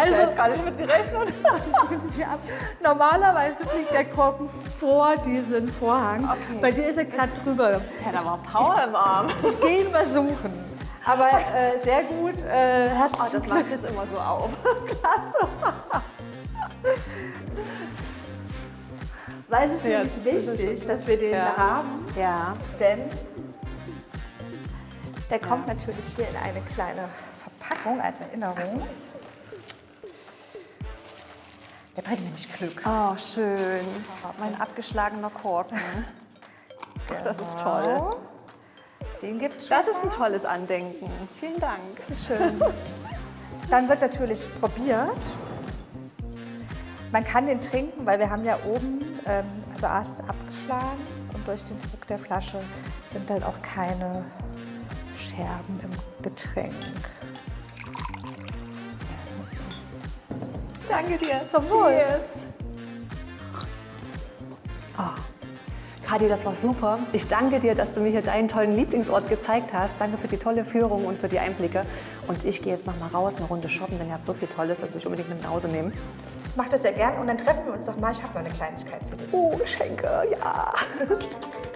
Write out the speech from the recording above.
Also, jetzt gar nicht mit gerechnet. Normalerweise fliegt der Korken vor diesen Vorhang. Okay. Bei dir ist er gerade drüber. Ja, da war Power im Arm. Ich gehe ihn mal suchen. Aber sehr gut. Oh, das mache ich jetzt immer so auf. Klasse. Weil es ist Ja, nämlich das ist wichtig, dass wir den Ja. haben, Ja. denn der kommt natürlich hier in eine kleine Verpackung als Erinnerung. Ach so. Der bringt nämlich Glück. Oh, schön. Mein abgeschlagener Korken. Ach, das ist toll. Genau. Den gibt's schon. Das ist ein tolles Andenken. Vielen Dank. Schön. Dann wird natürlich probiert. Man kann den trinken, weil wir haben ja oben, also A ist abgeschlagen und durch den Druck der Flasche sind dann auch keine Scherben im Getränk. Danke dir. Zum Wohl. Cheers. Kadi, das war super. Ich danke dir, dass du mir hier deinen tollen Lieblingsort gezeigt hast. Danke für die tolle Führung und für die Einblicke. Und ich gehe jetzt noch mal raus, eine Runde shoppen, denn ihr habt so viel Tolles, das will ich unbedingt mit nach Hause nehmen. Ich mache das sehr gern und dann treffen wir uns doch mal. Ich habe noch eine Kleinigkeit für dich. Oh, Geschenke, ja.